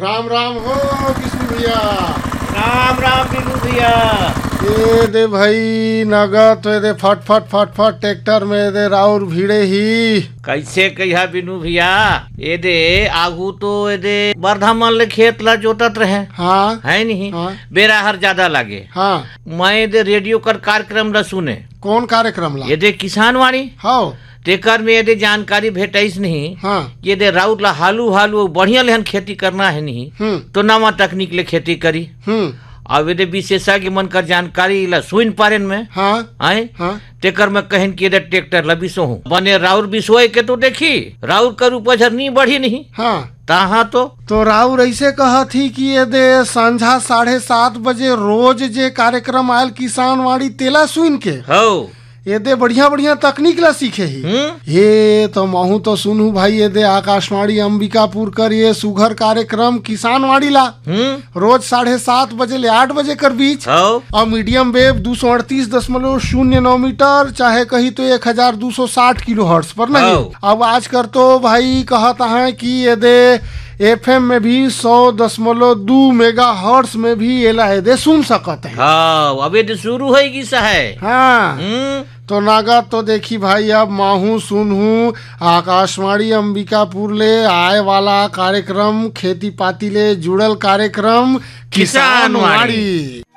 राम राम हो किशनु भैया। राम राम बिलू भैया। ये दे भाई नगद तो दे फट फट फट फट ट्रैक्टर में दे राउर भीड़े ही कैसे कहिया बिनू भैया, ये दे आगू तो ये दे बरधामन ले खेत ला जोतत रहे। हाँ है नहीं हाँ बेरा हर ज्यादा लागे। हाँ मैं दे रेडियो कर कार्यक्रम ला सुने। कौन कार्यक्रम ला? ये दे किसान वाणी हाँ तेकर में ये दे जानकारी भेटाइस नहीं। हाँ ये दे राउत ला हालू हालू बढ़िया लेहन खेती करना है नहीं तो नवा तकनीक ले खेती करी। अब ये दे विशेषज्ञ मन कर जानकारी ला सुन पारेन में। हाँ आए हाँ तेकर में कहन कि ये ट्रैक्टर ला बिसो हूँ बने राउर बिसोए के तो देखी राउर कर उपज नहीं बढ़ी नहीं। हाँ ताहा तो राउर ऐसे कहा थी कि ये दे संझा 7:30 बजे रोज जे कार्यक्रम आयल किसान वाणी तेला सुन के हो ये दे बढ़िया बढ़िया तकनीक ला सीखे ही। ये तो महू तो सुनू भाई ये दे आकाशवाणी अंबिकापुर कर ये सुघर कार्यक्रम किसान वाणी ला रोज 7:30 बजे ले 8 बजे कर बीच और मीडियम वेव 238.09 मीटर चाहे कही तो 1260 किलो हर्ट्ज पर नहीं। अब आज कर तो भाई कहता है कि ये दे FM में भी 100.2 मेगा हर्ट्ज में भी ये ला दे सुन सकते हैं। हाँ अब ये शुरू होगी सा है। हाँ तो नागा तो देखी भाई अब माहू सुनहू आकाशवाणी अंबिकापुर ले आए वाला कार्यक्रम खेती पाती ले जुड़ल कार्यक्रम किसान वाणी।